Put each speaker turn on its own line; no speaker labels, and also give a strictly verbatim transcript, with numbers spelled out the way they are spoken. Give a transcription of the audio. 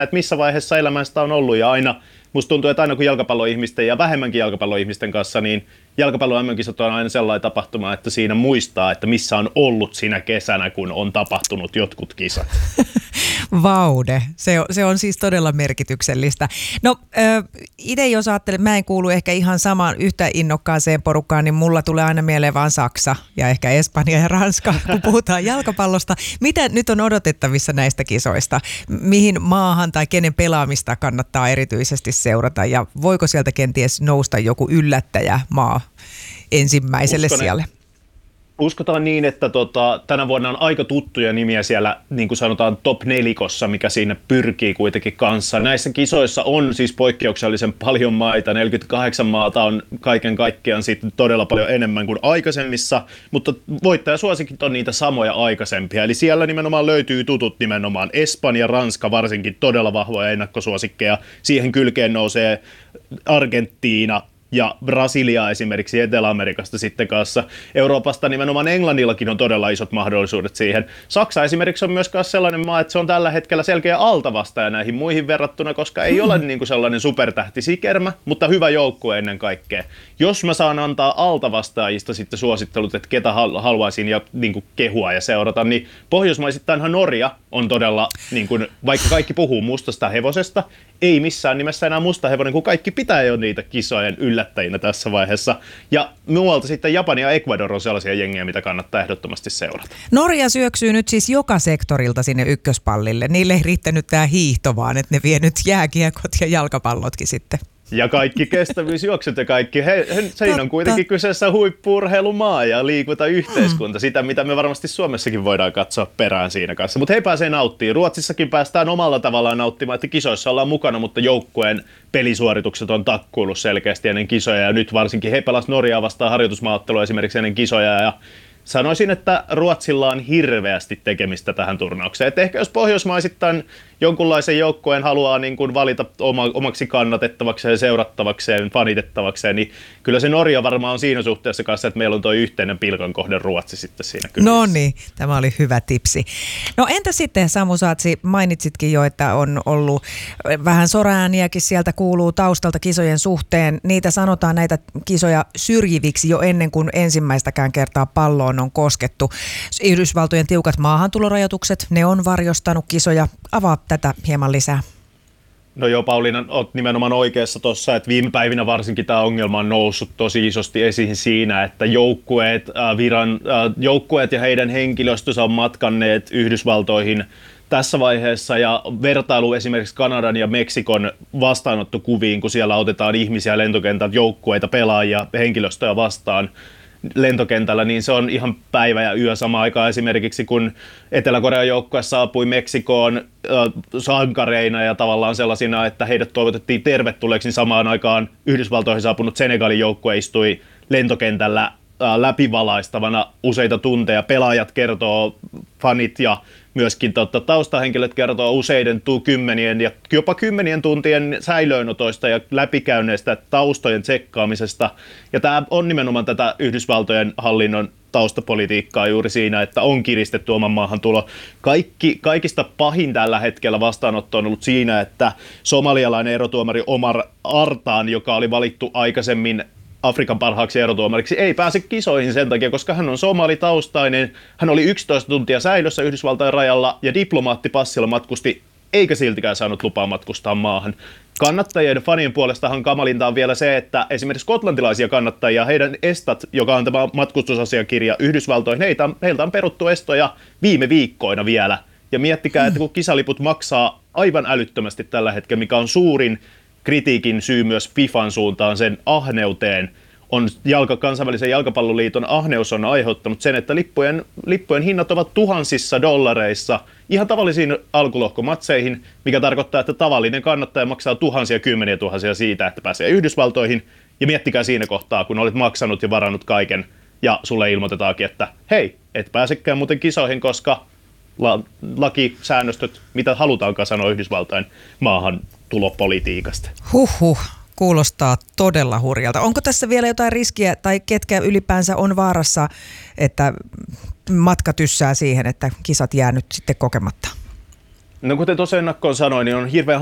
että missä vaiheessa elämästä on ollut, ja aina musta tuntuu, että aina kun jalkapalloihmisten ja vähemmänkin jalkapalloihmisten kanssa, niin jalkapallo M M-kisat on aina sellainen tapahtuma, että siinä muistaa, että missä on ollut siinä kesänä, kun on tapahtunut jotkut kisat.
Vaude, se on, se on siis todella merkityksellistä. No itse jos ajattelen, mä en kuulu ehkä ihan samaan yhtä innokkaaseen porukkaan, niin mulla tulee aina mieleen vaan Saksa ja ehkä Espanja ja Ranska, kun puhutaan jalkapallosta. Mitä nyt on odotettavissa näistä kisoista? Mihin maahan tai kenen pelaamista kannattaa erityisesti seurata ja voiko sieltä kenties nousta joku yllättäjä maa ensimmäiselle
Uskon,
sijalle?
Uskotaan niin, että tota, tänä vuonna on aika tuttuja nimiä siellä, niin kuin sanotaan, top nelikossa, mikä siinä pyrkii kuitenkin kanssa. Näissä kisoissa on siis poikkeuksellisen paljon maita, neljäkymmentäkahdeksan maata on kaiken kaikkiaan sitten todella paljon enemmän kuin aikaisemmissa, mutta voittajasuosikit on niitä samoja aikaisempia. Eli siellä nimenomaan löytyy tutut nimenomaan Espanja, Ranska varsinkin todella vahvoja ennakkosuosikkeja. Siihen kylkeen nousee Argentiina ja Brasilia esimerkiksi Etelä-Amerikasta sitten kanssa. Euroopasta nimenomaan Englannillakin on todella isot mahdollisuudet siihen. Saksa esimerkiksi on myös sellainen maa, että se on tällä hetkellä selkeä altavastaaja näihin muihin verrattuna, koska ei ole niin kuin sellainen supertähtisikermä, mutta hyvä joukkue ennen kaikkea. Jos mä saan antaa altavastaajista sitten suosittelut, että ketä haluaisin ja niin kuin kehua ja seurata, niin pohjoismaisittainhan Norja on todella, niin kuin, vaikka kaikki puhuu mustasta hevosesta, ei missään nimessä enää musta hevonen, kun kaikki pitää jo niitä kisojen yllättäjinä tässä vaiheessa. Ja muualta sitten Japani ja Ecuador on sellaisia jengejä, mitä kannattaa ehdottomasti seurata.
Norja syöksyy nyt siis joka sektorilta sinne ykköspallille. Niille ei riittänyt tämä hiihto, vaan että ne vie nyt jääkiekot ja jalkapallotkin sitten.
Ja kaikki kestävyysjuoksut ja kaikki. He, he, siinä on kuitenkin kyseessä huippu-urheilumaa ja liikuntayhteiskunta. Sitä, mitä me varmasti Suomessakin voidaan katsoa perään siinä kanssa. Mutta he pääsee nauttimaan. Ruotsissakin päästään omalla tavallaan nauttimaan, että kisoissa ollaan mukana, mutta joukkueen pelisuoritukset on takkuillut selkeästi ennen kisoja. Ja nyt varsinkin he pelasivat Norjaa vastaan harjoitusmaaottelua esimerkiksi ennen kisoja. Ja sanoisin, että Ruotsilla on hirveästi tekemistä tähän turnaukseen. Et ehkä jos pohjoismaisittain jonkunlaisen joukkueen haluaa niin kuin valita oma, omaksi kannatettavakseen, seurattavakseen, fanitettavakseen, niin kyllä se Norja varmaan on siinä suhteessa kanssa, että meillä on tuo yhteinen pilkan kohde Ruotsi sitten siinä kylissä.
No niin, tämä oli hyvä tipsi. No entä sitten Samu Saatsi, mainitsitkin jo, että on ollut vähän soraääniäkin sieltä kuuluu taustalta kisojen suhteen. Niitä sanotaan näitä kisoja syrjiviksi jo ennen kuin ensimmäistäkään kertaa palloon on koskettu. Yhdysvaltojen tiukat maahantulorajoitukset, ne on varjostanut kisoja. Avaa tätä hieman lisää.
No joo, Pauliina, olet nimenomaan oikeassa tuossa, että viime päivinä varsinkin tämä ongelma on noussut tosi isosti esiin siinä, että joukkueet, äh, viran, äh, joukkueet ja heidän henkilöstönsä on matkanneet Yhdysvaltoihin tässä vaiheessa, ja vertailu esimerkiksi Kanadan ja Meksikon vastaanottokuviin, kun siellä otetaan ihmisiä lentokentältä, joukkueita, pelaajia, henkilöstöä vastaan lentokentällä, niin se on ihan päivä ja yö samaan aikaan esimerkiksi, kun Etelä-Korean joukkue saapui Meksikoon äh, sankareina ja tavallaan sellaisina, että heidät toivotettiin tervetulleeksi, niin samaan aikaan Yhdysvaltoihin saapunut Senegalin joukkue istui lentokentällä äh, läpivalaistavana useita tunteja. Pelaajat kertoo, fanit ja myöskin totta, taustahenkilöt kertoo useiden tu- kymmenien ja jopa kymmenien tuntien säilöönotoista ja läpikäynneistä taustojen tsekkaamisesta. Ja tämä on nimenomaan tätä Yhdysvaltojen hallinnon taustapolitiikkaa juuri siinä, että on kiristetty oman maahan tulo. Kaikki, kaikista pahin tällä hetkellä vastaanotto on ollut siinä, että somalialainen erotuomari Omar Artaan, joka oli valittu aikaisemmin Afrikan parhaaksi erotuomariksi, ei pääse kisoihin sen takia, koska hän on somalitaustainen. Hän oli yksitoista tuntia säilössä Yhdysvaltain rajalla ja diplomaattipassilla matkusti, eikä siltikään saanut lupaa matkustaa maahan. Kannattajien fanien puolestahan kamalinta on vielä se, että esimerkiksi skotlantilaisia kannattajia, heidän estat, joka on tämä matkustusasiakirja Yhdysvaltoihin, heitä, heiltä on peruttu estoja viime viikkoina vielä. Ja miettikää, että kun kisaliput maksaa aivan älyttömästi tällä hetkellä, mikä on suurin kritiikin syy myös FIFAn suuntaan sen ahneuteen, on jalka, kansainvälisen jalkapalloliiton ahneus on aiheuttanut sen, että lippujen, lippujen hinnat ovat tuhansissa dollareissa ihan tavallisiin alkulohkomatseihin, mikä tarkoittaa, että tavallinen kannattaja maksaa tuhansia, kymmeniä tuhansia siitä, että pääsee Yhdysvaltoihin. Ja miettikää siinä kohtaa, kun olet maksanut ja varannut kaiken ja sulle ilmoitetaankin, että hei, et pääsekään muuten kisoihin, koska la, lakisäännöstöt, mitä halutaankaan sanoa Yhdysvaltain maahan tulopolitiikasta.
Huhhuh, kuulostaa todella hurjalta. Onko tässä vielä jotain riskiä tai ketkä ylipäänsä on vaarassa, että matka tyssää siihen, että kisat jää nyt sitten kokematta?
No kuten tuossa ennakkoon sanoin, niin on hirveän